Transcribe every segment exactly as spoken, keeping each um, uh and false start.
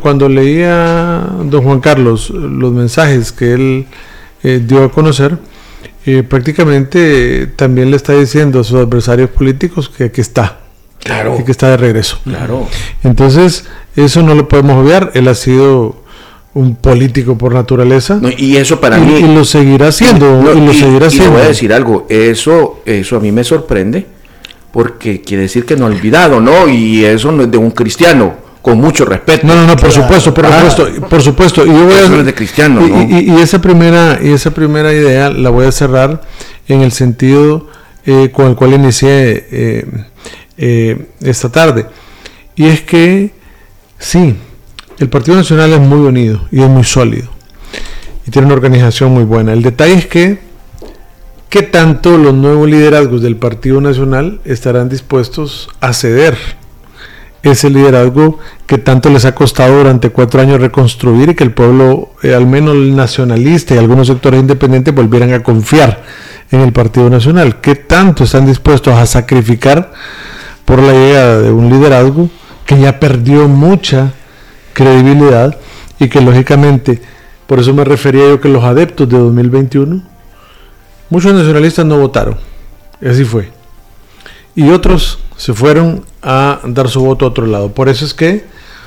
cuando leía don Juan Carlos los mensajes que él eh, dio a conocer, eh, prácticamente eh, también le está diciendo a sus adversarios políticos que aquí está. Claro. Y que está de regreso. Claro. Entonces, eso no lo podemos obviar. Él ha sido un político por naturaleza. No, y eso para y, mí... Y lo seguirá haciendo. No, y lo y, seguirá y haciendo. le voy a decir algo. Eso, eso a mí me sorprende, porque quiere decir que no ha olvidado, ¿no? Y eso no es de un cristiano, con mucho respeto. No, no, no, por claro. supuesto, por ah, supuesto, por supuesto. Y yo voy eso a, no es de cristiano, y, ¿no? Y, y, esa primera, y esa primera idea la voy a cerrar en el sentido eh, con el cual inicié eh, eh, esta tarde. Y es que, sí, el Partido Nacional es muy unido y es muy sólido. Y tiene una organización muy buena. El detalle es que, ¿qué tanto los nuevos liderazgos del Partido Nacional estarán dispuestos a ceder ese liderazgo que tanto les ha costado durante cuatro años reconstruir y que el pueblo, eh, al menos el nacionalista y algunos sectores independientes, volvieran a confiar en el Partido Nacional? ¿Qué tanto están dispuestos a sacrificar por la llegada de un liderazgo que ya perdió mucha credibilidad y que lógicamente, por eso me refería yo que los adeptos de dos mil veintiuno, muchos nacionalistas no votaron, así fue, y otros se fueron a dar su voto a otro lado? Por eso es que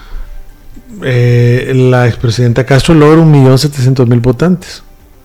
eh, la expresidenta Castro logra un millón setecientos mil votantes.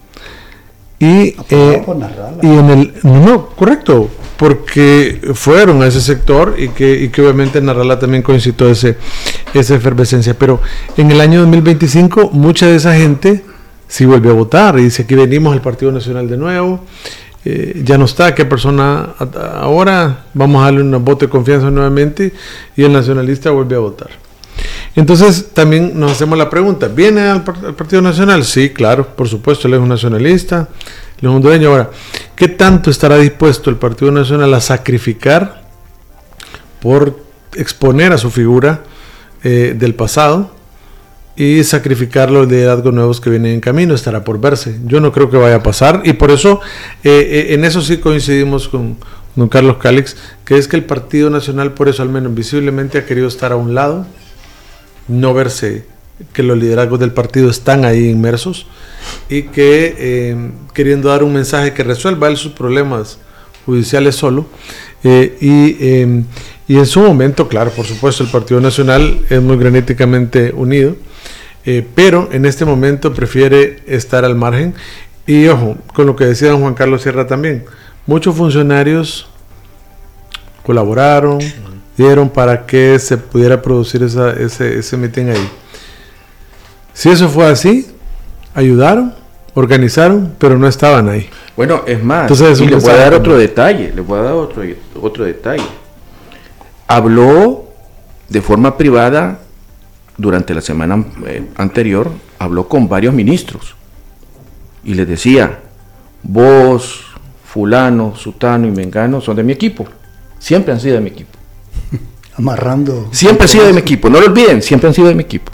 Y, eh, y en el no, no, correcto, porque fueron a ese sector y que, y que obviamente en Narrala también coincidió ese, esa efervescencia. Pero en el año dos mil veinticinco mucha de esa gente sí volvió a votar y dice: aquí venimos al Partido Nacional de nuevo. Eh, ya no está, qué persona ahora, vamos a darle un voto de confianza nuevamente, y el nacionalista vuelve a votar. Entonces también nos hacemos la pregunta: ¿viene al, al Partido Nacional? Sí, claro, por supuesto, él es un nacionalista, él es un dueño. Ahora, ¿qué tanto estará dispuesto el Partido Nacional a sacrificar por exponer a su figura eh, del pasado y sacrificar los liderazgos nuevos que vienen en camino? Estará por verse. Yo no creo que vaya a pasar, y por eso eh, eh, en eso sí coincidimos con don Carlos Calix, que es que el Partido Nacional, por eso al menos visiblemente, ha querido estar a un lado, no verse que los liderazgos del partido están ahí inmersos, y que eh, queriendo dar un mensaje que resuelva él sus problemas judiciales solo, eh, y, eh, y en su momento, claro, por supuesto, el Partido Nacional es muy graníticamente unido, eh, pero en este momento prefiere estar al margen. Y ojo, con lo que decía don Juan Carlos Sierra también, muchos funcionarios colaboraron, dieron para que se pudiera producir esa, ese, ese meeting ahí. Si eso fue así, ayudaron, organizaron, pero no estaban ahí. Bueno, es más, entonces, y le voy a dar otro detalle, le voy a dar otro, otro detalle. Habló de forma privada durante la semana eh, anterior, habló con varios ministros y les decía: vos, fulano, sutano y mengano son de mi equipo, siempre han sido de mi equipo. Amarrando. Siempre han sido de mi equipo, no lo olviden, siempre han sido de mi equipo.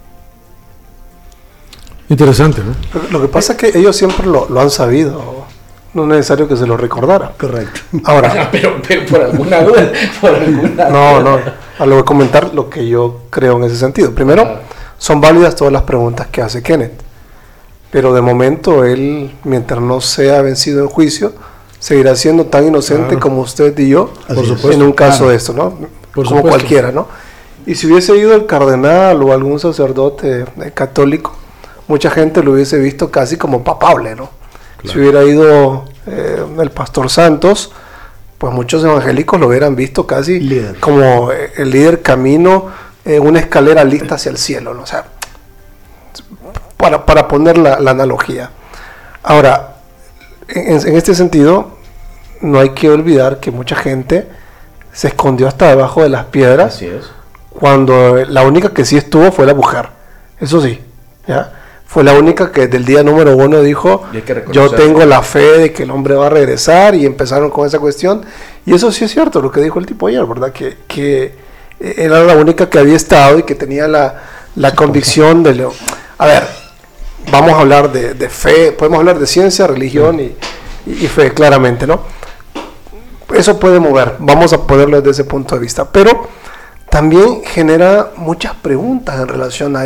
Interesante, ¿no? Lo que pasa es que ellos siempre lo, lo han sabido, no es necesario que se lo recordara. Correcto. Ahora, pero, pero por alguna duda, por alguna no, no, a lo voy a comentar lo que yo creo en ese sentido. Primero, ah. son válidas todas las preguntas que hace Kenneth, pero de momento él, mientras no sea vencido en juicio, seguirá siendo tan inocente claro. como usted y yo, por supuesto, en un caso claro. de esto, ¿no? Por como supuesto. Cualquiera, ¿no? Y si hubiese ido el cardenal o algún sacerdote eh, católico, mucha gente lo hubiese visto casi como papable, ¿no? Claro. Si hubiera ido eh, el pastor Santos, pues muchos evangélicos lo hubieran visto casi líder. como eh, el líder camino en eh, una escalera lista hacia el cielo, ¿no? O sea, para, para poner la, la analogía. Ahora, en, en este sentido, no hay que olvidar que mucha gente se escondió hasta debajo de las piedras. Así es. Cuando la única que sí estuvo fue la mujer, eso sí, ¿ya? Fue la única que desde el día número uno dijo: yo tengo la fe de que el hombre va a regresar, y empezaron con esa cuestión. Y eso sí es cierto, lo que dijo el tipo ayer, ¿verdad? Que, que era la única que había estado y que tenía la, la convicción de... Lo, a ver, vamos a hablar de, de fe, podemos hablar de ciencia, religión y, y fe, claramente, ¿no? Eso puede mover, vamos a ponerlo desde ese punto de vista. Pero también genera muchas preguntas en relación a